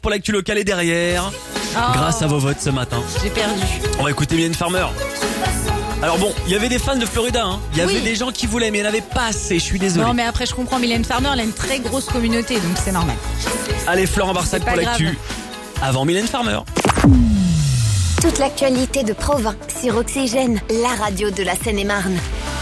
pour l'actu locale est derrière. Grâce à vos votes ce matin. J'ai perdu. On va écouter Mylène Farmer. Alors bon, il y avait des fans de Florida, hein. Il y avait Oui. des gens qui voulaient, mais il n'y en avait pas assez, je suis désolé. Non mais après je comprends, Mylène Farmer elle a une très grosse communauté donc c'est normal. Allez, Florent Barsac C'est pas pour l'actu. grave. Avant Mylène Farmer. Toute l'actualité de Provins sur Oxygène, la radio de la Seine-et-Marne.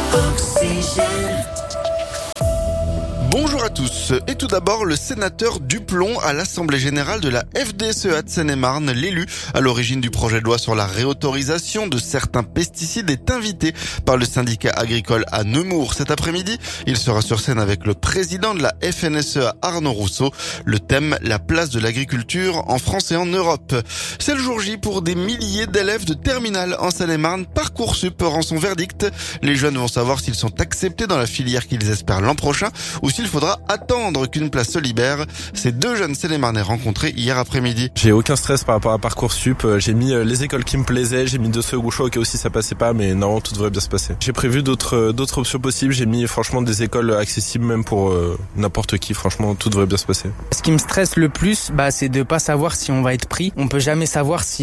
Bonjour à tous. Et tout d'abord, le sénateur Duplon à l'Assemblée Générale de la FDSEA de Seine-et-Marne, l'élu à l'origine du projet de loi sur la réautorisation de certains pesticides, est invité par le syndicat agricole à Nemours cet après-midi. Il sera sur scène avec le président de la FNSEA, Arnaud Rousseau. Le thème, la place de l'agriculture en France et en Europe. C'est le jour J pour des milliers d'élèves de terminale en Seine-et-Marne. Parcoursup rend son verdict. Les jeunes vont savoir s'ils sont acceptés dans la filière qu'ils espèrent l'an prochain ou s'il faudra attendre qu'une place se libère. Ces deux jeunes Seine-et-Marnais rencontrés hier après-midi. J'ai aucun stress par rapport à Parcoursup. J'ai mis les écoles qui me plaisaient, j'ai mis 2 secondes choix au cas où si ça passait pas, mais non, tout devrait bien se passer. J'ai prévu d'autres options possibles. J'ai mis franchement des écoles accessibles même pour n'importe qui. Franchement, tout devrait bien se passer. Ce qui me stresse le plus, c'est de pas savoir si on va être pris. On peut jamais savoir si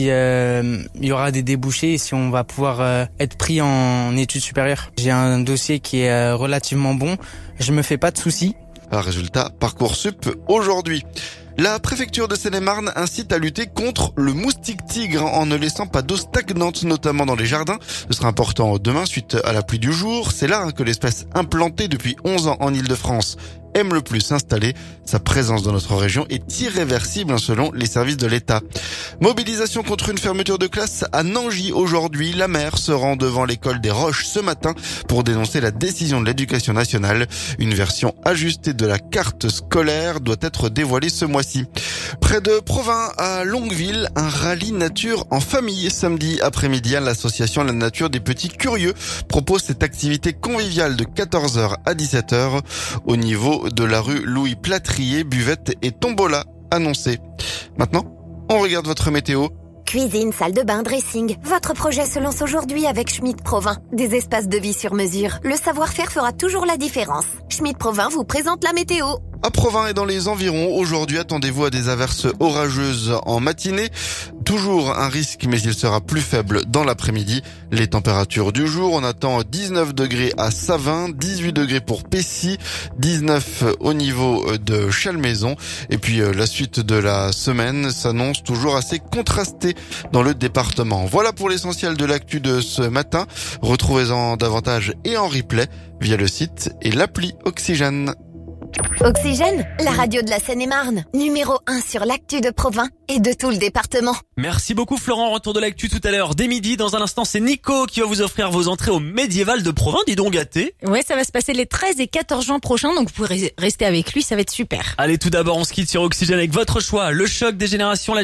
y aura des débouchés et si on va pouvoir être pris en études supérieures. J'ai un dossier qui est relativement bon. Je me fais pas de soucis. Résultat, Parcoursup aujourd'hui. La préfecture de Seine-et-Marne incite à lutter contre le moustique tigre en ne laissant pas d'eau stagnante, notamment dans les jardins. Ce sera important demain suite à la pluie du jour. C'est là que l'espèce implantée depuis 11 ans en Île-de-France aime le plus s'installer. Sa présence dans notre région est irréversible selon les services de l'État. Mobilisation contre une fermeture de classe à Nangy aujourd'hui. La maire se rend devant l'école des Roches ce matin pour dénoncer la décision de l'Éducation nationale. Une version ajustée de la carte scolaire doit être dévoilée ce mois-ci. Près de Provins, à Longueville, un rallye nature en famille samedi après-midi. L'association La Nature des Petits Curieux propose cette activité conviviale de 14h à 17h au niveau de la rue Louis Platrier, buvette et tombola annoncée. Maintenant, on regarde votre météo. Cuisine, salle de bain, dressing. Votre projet se lance aujourd'hui avec Schmitt Provins. Des espaces de vie sur mesure. Le savoir-faire fera toujours la différence. Schmitt Provins vous présente la météo. À Provins et dans les environs, aujourd'hui, attendez-vous à des averses orageuses en matinée. Toujours un risque, mais il sera plus faible dans l'après-midi. Les températures du jour, on attend 19 degrés à Savins, 18 degrés pour Pessy, 19 au niveau de Chalmaison. Et puis la suite de la semaine s'annonce toujours assez contrastée dans le département. Voilà pour l'essentiel de l'actu de ce matin. Retrouvez-en davantage et en replay via le site et l'appli Oxygène. Oxygène, la radio de la Seine-et-Marne. Numéro 1 sur l'actu de Provins et de tout le département. Merci beaucoup Florent, retour de l'actu tout à l'heure dès midi. Dans un instant, c'est Nico qui va vous offrir vos entrées au médiéval de Provins. Dis donc gâté. Ouais, ça va se passer les 13 et 14 juin prochains donc vous pourrez rester avec lui, ça va être super. Allez, tout d'abord, on se quitte sur Oxygène avec votre choix. Le choc des générations, la